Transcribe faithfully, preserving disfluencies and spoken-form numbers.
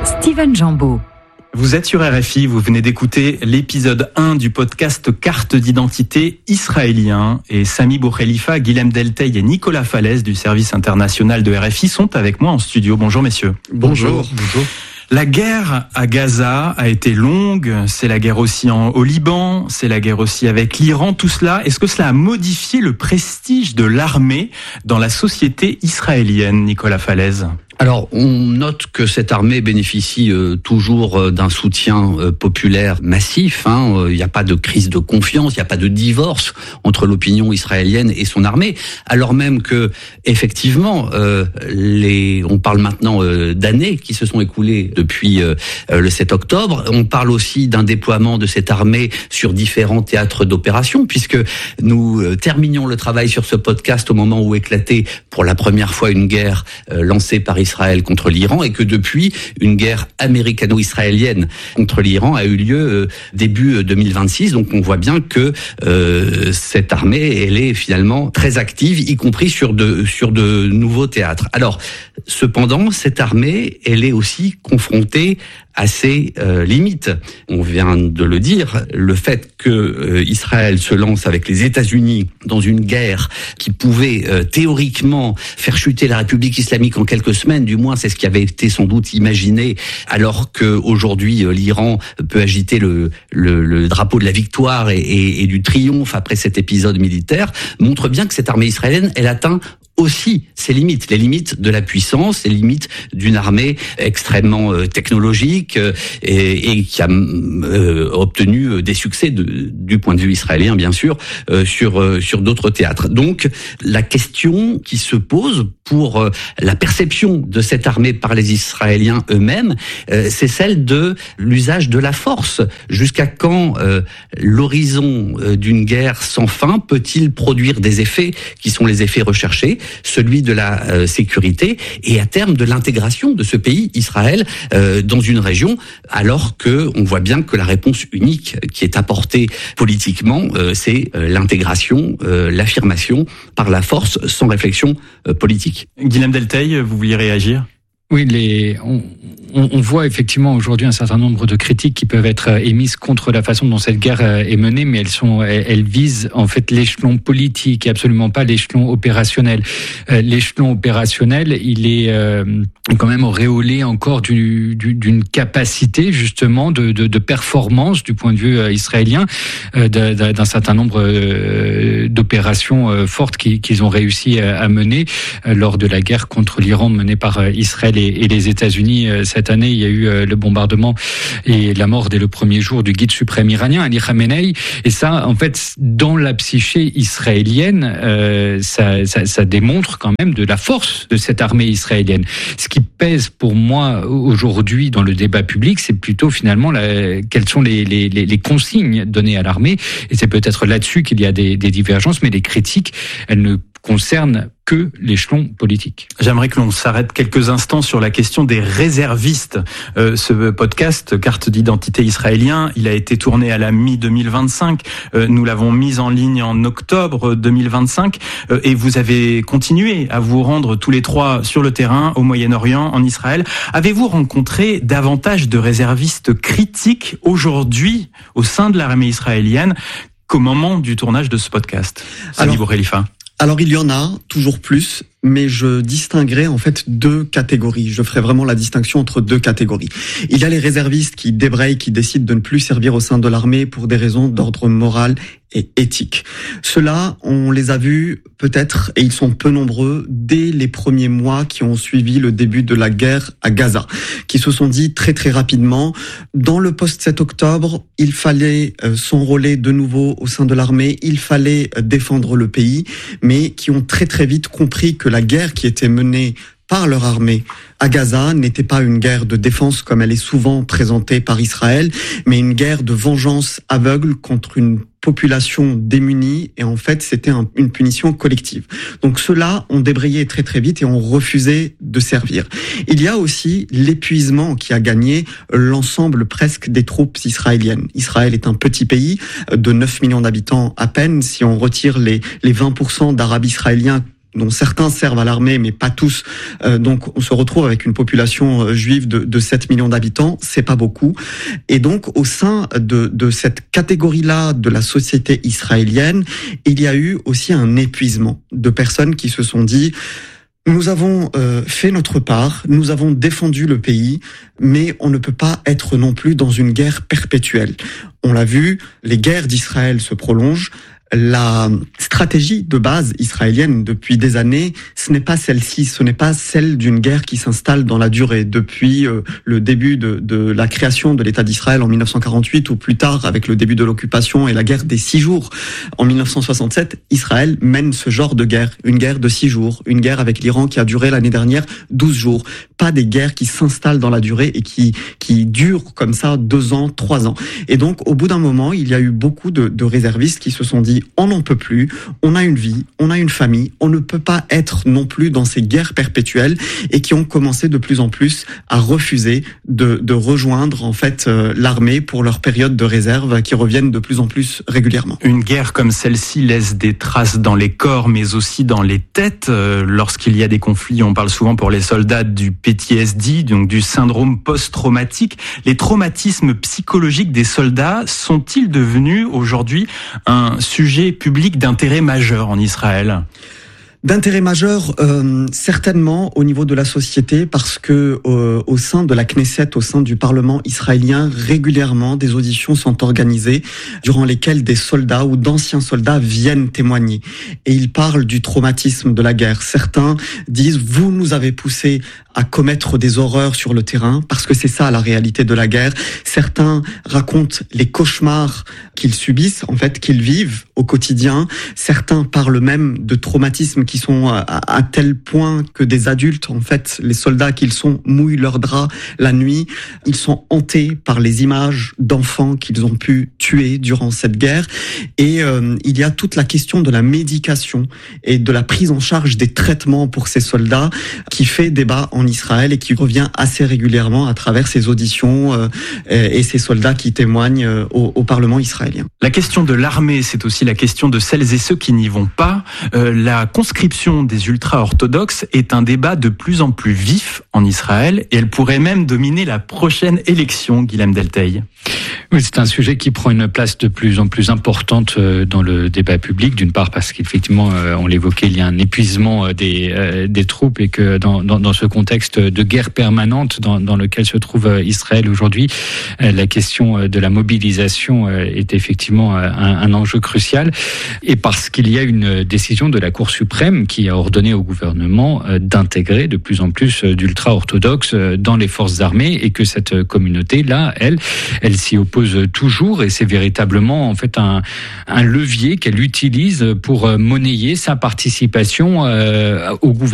Steven Jambeau. Vous êtes sur R F I, vous venez d'écouter l'épisode un du podcast Carte d'identité israélien. Et Sami Boukhelifa, Guilhem Delteil et Nicolas Falaise du service international de R F I sont avec moi en studio. Bonjour messieurs. Bonjour. Bonjour. La guerre à Gaza a été longue, c'est la guerre aussi en, au Liban, c'est la guerre aussi avec l'Iran, tout cela, est-ce que cela a modifié le prestige de l'armée dans la société israélienne, Nicolas Falaise ? Alors, on note que cette armée bénéficie euh, toujours euh, d'un soutien euh, populaire massif. Il hein, n'y euh, a pas de crise de confiance, il n'y a pas de divorce entre l'opinion israélienne et son armée, alors même que, effectivement, euh, les, on parle maintenant euh, d'années qui se sont écoulées depuis euh, le sept octobre. On parle aussi d'un déploiement de cette armée sur différents théâtres d'opération, puisque nous euh, terminions le travail sur ce podcast au moment où éclatait pour la première fois une guerre euh, lancée par Israël Israël contre l'Iran, et que depuis, une guerre américano-israélienne contre l'Iran a eu lieu euh, début deux mille vingt-six. Donc on voit bien que euh, cette armée, elle est finalement très active, y compris sur de, sur de nouveaux théâtres. Alors, cependant, cette armée, elle est aussi confrontée à ses euh, limites. On vient de le dire, le fait que euh, Israël se lance avec les États-Unis dans une guerre qui pouvait euh, théoriquement faire chuter la République islamique en quelques semaines, du moins c'est ce qui avait été sans doute imaginé, alors que aujourd'hui euh, l'Iran peut agiter le, le, le drapeau de la victoire et, et, et du triomphe après cet épisode militaire, montre bien que cette armée israélienne, elle atteint aussi ses limites, les limites de la puissance, les limites d'une armée extrêmement euh, technologique euh, et, et qui a euh, obtenu des succès de, du point de vue israélien, bien sûr, euh, sur euh, sur d'autres théâtres. Donc, la question qui se pose pour euh, la perception de cette armée par les Israéliens eux-mêmes, euh, c'est celle de l'usage de la force. Jusqu'à quand euh, l'horizon euh, d'une guerre sans fin peut-il produire des effets qui sont les effets recherchés, celui de la euh, sécurité et à terme de l'intégration de ce pays, Israël, euh, dans une région, alors que on voit bien que la réponse unique qui est apportée politiquement, euh, c'est euh, l'intégration, euh, l'affirmation par la force, sans réflexion euh, politique. Guilhem Delteil, vous vouliez réagir ? Oui, les, on, on, on voit effectivement aujourd'hui un certain nombre de critiques qui peuvent être émises contre la façon dont cette guerre est menée, mais elles sont, elles, elles visent en fait l'échelon politique et absolument pas l'échelon opérationnel. Euh, l'échelon opérationnel, il est euh, quand même auréolé encore du, du, d'une capacité justement de, de, de performance du point de vue euh, israélien, euh, d'un, d'un certain nombre euh, d'opérations euh, fortes qu'ils, qu'ils ont réussi à, à mener euh, lors de la guerre contre l'Iran menée par euh, Israël et les États-Unis. Cette année, il y a eu le bombardement et la mort dès le premier jour du guide suprême iranien, Ali Khamenei. Et ça, en fait, dans la psyché israélienne, euh, ça, ça, ça démontre quand même de la force de cette armée israélienne. Ce qui pèse pour moi aujourd'hui dans le débat public, c'est plutôt finalement la, quelles sont les, les, les consignes données à l'armée. Et c'est peut-être là-dessus qu'il y a des, des divergences, mais les critiques, elles ne concernent que l'échelon politique. J'aimerais que l'on s'arrête quelques instants sur la question des réservistes. Euh, ce podcast, Carte d'identité israélien, il a été tourné à la mi-deux mille vingt-cinq. Euh, nous l'avons mis en ligne en octobre deux mille vingt-cinq. Euh, et vous avez continué à vous rendre tous les trois sur le terrain, au Moyen-Orient, en Israël. Avez-vous rencontré davantage de réservistes critiques aujourd'hui au sein de l'armée israélienne qu'au moment du tournage de ce podcast ? Sami Boukhelifa. Alors il y en a toujours plus, mais je distinguerai en fait deux catégories. Je ferai vraiment la distinction entre deux catégories. Il y a les réservistes qui débrayent, qui décident de ne plus servir au sein de l'armée pour des raisons d'ordre moral et éthique. Ceux-là, on les a vus peut-être, et ils sont peu nombreux, dès les premiers mois qui ont suivi le début de la guerre à Gaza, qui se sont dit très très rapidement, dans le post-sept octobre, il fallait euh, s'enrôler de nouveau au sein de l'armée, il fallait euh, défendre le pays, mais qui ont très très vite compris que la guerre qui était menée par leur armée à Gaza n'était pas une guerre de défense comme elle est souvent présentée par Israël, mais une guerre de vengeance aveugle contre une population démunie, et en fait c'était un, une punition collective. Donc ceux-là ont débrayé très très vite et ont refusé de servir. Il y a aussi l'épuisement qui a gagné l'ensemble presque des troupes israéliennes. Israël est un petit pays de neuf millions d'habitants à peine. Si on retire les, les vingt pour cent d'Arabes israéliens dont certains servent à l'armée, mais pas tous. Euh, donc, on se retrouve avec une population juive de, de sept millions d'habitants. C'est pas beaucoup. Et donc, au sein de, de cette catégorie-là de la société israélienne, il y a eu aussi un épuisement de personnes qui se sont dit: nous avons euh, fait notre part, nous avons défendu le pays, mais on ne peut pas être non plus dans une guerre perpétuelle. On l'a vu, les guerres d'Israël se prolongent. La stratégie de base israélienne depuis des années, ce n'est pas celle-ci, ce n'est pas celle d'une guerre qui s'installe dans la durée. Depuis euh, le début de, de la création de l'État d'Israël en mille neuf cent quarante-huit, ou plus tard avec le début de l'occupation et la guerre des six jours en mille neuf cent soixante-sept, Israël mène ce genre de guerre, une guerre de six jours, une guerre avec l'Iran qui a duré l'année dernière douze jours. Pas des guerres qui s'installent dans la durée et qui qui durent comme ça deux ans, trois ans. Et donc, au bout d'un moment, il y a eu beaucoup de, de réservistes qui se sont dit: on n'en peut plus, on a une vie, on a une famille, on ne peut pas être non plus dans ces guerres perpétuelles, et qui ont commencé de plus en plus à refuser de, de rejoindre en fait euh, l'armée pour leur période de réserve, qui reviennent de plus en plus régulièrement. Une guerre comme celle-ci laisse des traces dans les corps, mais aussi dans les têtes. Euh, lorsqu'il y a des conflits, on parle souvent pour les soldats du P T S D, donc du syndrome post-traumatique. Les traumatismes psychologiques des soldats sont-ils devenus aujourd'hui un sujet public d'intérêt majeur en Israël ? D'intérêt majeur, euh, certainement au niveau de la société, parce que euh, au sein de la Knesset, au sein du Parlement israélien, régulièrement des auditions sont organisées durant lesquelles des soldats ou d'anciens soldats viennent témoigner. Et ils parlent du traumatisme de la guerre. Certains disent: vous nous avez poussé à commettre des horreurs sur le terrain, parce que c'est ça la réalité de la guerre. Certains racontent les cauchemars qu'ils subissent, en fait, qu'ils vivent au quotidien. Certains parlent même de traumatismes qui sont à, à tel point que des adultes, en fait, les soldats qu'ils sont, mouillent leurs draps la nuit. Ils sont hantés par les images d'enfants qu'ils ont pu tuer durant cette guerre. Et euh, il y a toute la question de la médication et de la prise en charge des traitements pour ces soldats qui fait débat en Israël et qui revient assez régulièrement à travers ces auditions euh, et ces soldats qui témoignent euh, au, au Parlement israélien. La question de l'armée, c'est aussi la question de celles et ceux qui n'y vont pas. Euh, la conscription des ultra-orthodoxes est un débat de plus en plus vif en Israël, et elle pourrait même dominer la prochaine élection, Guilhem Delteil. Oui, c'est un sujet qui prend une place de plus en plus importante dans le débat public, d'une part parce qu'effectivement, on l'évoquait, il y a un épuisement des, des troupes, et que dans, dans, dans ce contexte de guerre permanente dans, dans lequel se trouve Israël aujourd'hui, la question de la mobilisation est effectivement un, un enjeu crucial, et parce qu'il y a une décision de la Cour suprême qui a ordonné au gouvernement d'intégrer de plus en plus d'ultra-orthodoxes dans les forces armées, et que cette communauté-là, elle, elle s'y oppose toujours, et c'est véritablement en fait un, un levier qu'elle utilise pour monnayer sa participation euh, au gouvernement.